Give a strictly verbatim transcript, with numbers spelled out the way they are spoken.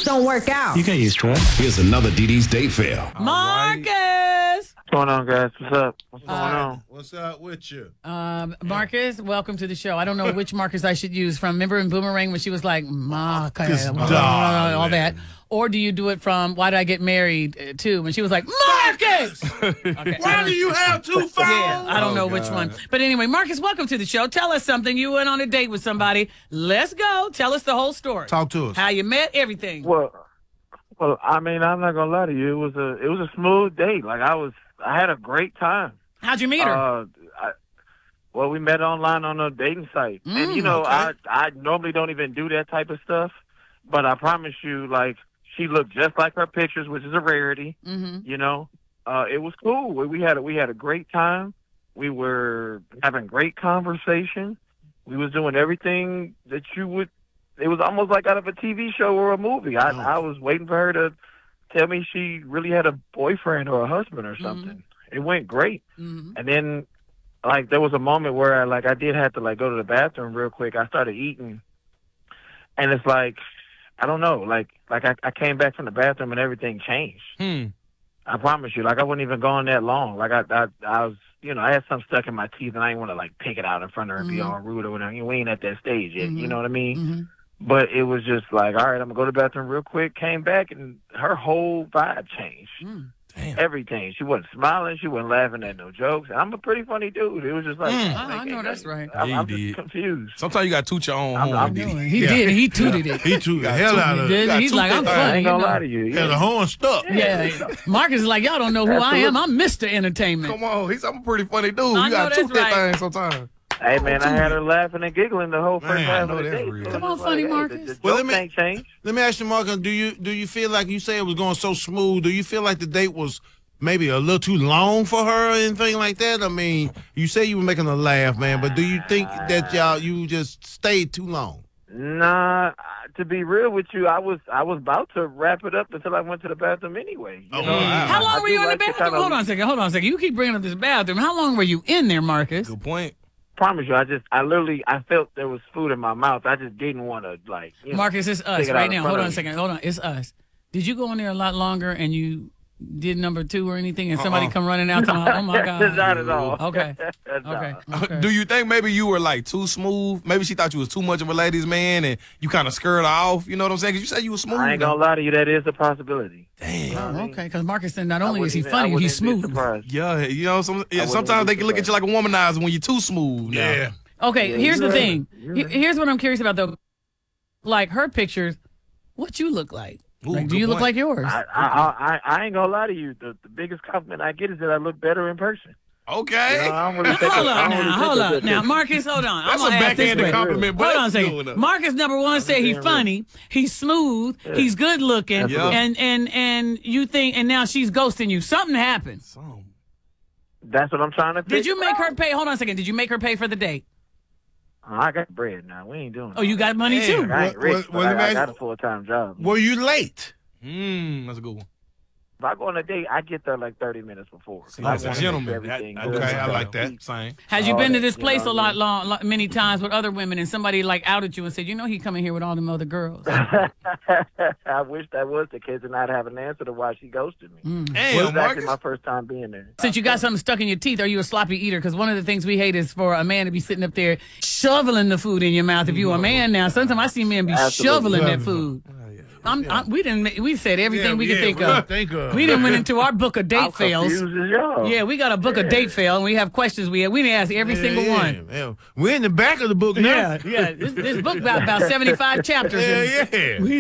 don't work out. You get used to it. Here's another D D's date fail. Marcus. What's going on, guys? What's up? What's going Uh, on? What's up with you? Um, Marcus, welcome to the show. I don't know which Marcus I should use from. Remember in Boomerang when she was like, Marcus, all that? Or do you do it from Why Did I Get Married uh, too? When she was like, Marcus! Okay. Why do you have two phones? Yeah, I don't Oh, know which God. one. But anyway, Marcus, welcome to the show. Tell us something. You went on a date with somebody. Let's go. Tell us the whole story. Talk to us. How you met, everything. Well, well, I mean, I'm not gonna lie to you. It was a, it was a smooth date. Like I was, I had a great time. How'd you meet her? Uh, I, well, we met online on a dating site, Mm, and you know, okay. I, I normally don't even do that type of stuff, but I promise you, like, she looked just like her pictures, which is a rarity. Mm-hmm. You know, uh, it was cool. We, we had a, we had a great time. We were having great conversation. We was doing everything that you would. It was almost like out of a T V show or a movie. I, Oh. I was waiting for her to tell me she really had a boyfriend or a husband or something. It went great. Mm-hmm. And then, like, there was a moment where, I, like, I did have to, like, go to the bathroom real quick. I started eating, and it's like, I don't know, like, like I, I came back from the bathroom and everything changed. Hmm. I promise you, like, I wasn't even gone that long. Like, I, I, I was, you know, I had something stuck in my teeth, and I didn't want to, like, pick it out in front of her and be Mhm. all rude or whatever. We ain't at that stage yet, Mhm. you know what I mean? Mm-hmm. But it was just like, all right, I'm going to go to the bathroom real quick. Came back, and her whole vibe changed. Mm. Damn. Everything. She wasn't smiling. She wasn't laughing at no jokes. And I'm a pretty funny dude. It was just like, Mm. I'm I like, know hey, that's right. I'm, Yeah, I'm you just did. confused. Sometimes you got to toot your own I'm- horn. I'm D just D. He Yeah. did. He tooted it. He took the hell out of He it. did. got He's two like, I'm things. I funny. ain't You gonna know? lie to you. Had the Yeah. horn stuck. Yeah. Marcus is like, y'all don't know who I am. I'm Mister Entertainment. Come on, he's I'm a pretty funny dude. I You got know to toot that's that right. thing sometimes. Hey, man, I had her laughing and giggling the whole first Man, I half know of the that's day. real. So Come it on, was funny like, hey, Marcus. The, the Well, let joke me- ain't changed. Let me ask you, Marcus, do you do you feel like you say it was going so smooth? Do you feel like the date was maybe a little too long for her or anything like that? I mean, you say you were making her laugh, man, but do you think that y'all you just stayed too long? Nah, to be real with you, I was I was about to wrap it up until I went to the bathroom anyway. You Oh, know? wow. How I long were do you in the like to bathroom? kinda- Hold on a second. Hold on a second. You keep bringing up this bathroom. How long were you in there, Marcus? Good point. Promise you, I just, I literally, I felt there was food in my mouth. I just didn't want to, like, you know, Marcus, it's us stick it out right in now. front Hold of on a me. second. Hold on. It's us. Did you go in there a lot longer and you did number two or anything and somebody Uh-uh. come running out to my, oh my God. Not at all. Okay. Nah. Okay. okay. Do you think maybe you were like too smooth? Maybe she thought you was too much of a ladies' man and you kind of scared her off. You know what I'm saying? Because you said you was smooth. I ain't gonna lie to you, that is a possibility. Damn. Oh, okay. Because Marcus said not I only is he wouldn't even- I funny, wouldn't he's even be smooth. surprised. Yeah, you know, some, yeah, wouldn't sometimes be they can look at you like a womanizer when you're too smooth. now. Yeah. Okay, Yeah, here's the you're thing. right. You're He- right. Here's what I'm curious about though. Like her pictures, what you look like? Ooh, Like, do good you look point. like yours? I, I, I, I ain't gonna lie to you. The, the biggest compliment I get is that I look better in person. Okay. You know, I don't really Now, take hold a- I up don't really now, take hold a up good now, picture. Marcus, hold on. I'm That's a gonna ask this backhanded way. compliment, but Hold on a let's do second. it. Marcus number one said he's being funny, he's smooth, he's good looking, Yeah. and and and you think, and now she's ghosting you. Something happened. Some- That's what I'm trying to. Did figure you make her out. pay? Hold on a second. Did you make her pay for the date? Oh, I got bread now. We ain't doing. Oh, you all got money Damn. too. that. I ain't Well, rich, well, but let me I, I ask- got a full time job. Were you late? Mm, that's a good one. If I go on a date, I get there like thirty minutes before. 'cause I That's a wanna make gentleman. sure everything That- good. Okay, I like that. Same. Has you all been to that, this you place know a what I lot, mean? long, lot, many times with other women, and somebody like outed you and said, you know, he coming here with all them other girls. I wish that was the case, and I'd have an answer to why she ghosted me. Mm. Well, Damn, it's actually Marcus. my first time being there. Since you got something stuck in your teeth, are you a sloppy eater? Because one of the things we hate is for a man to be sitting up there shoveling the food in your mouth. If you a man now, sometimes I see men be Absolutely. shoveling that food. I'm, I'm, we didn't. We said everything Yeah, we could yeah, think we of. think of. We didn't went into our book of date I'm fails. confused as y'all. Yeah, we got a book of date fail, and we have questions. We we didn't ask every Yeah, single yeah, one. yeah. We're in the back of the book now. Yeah, yeah. This, this book about about seventy-five chapters. Yeah, and yeah. we